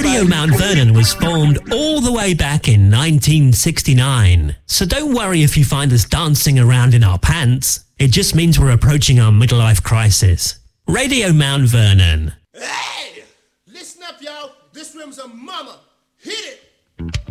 Radio Mount Vernon was formed all the way back in 1969. So don't worry if you find us dancing around in our pants. It just means we're approaching our midlife crisis. Radio Mount Vernon. Hey! Listen up, y'all. This room's a mama.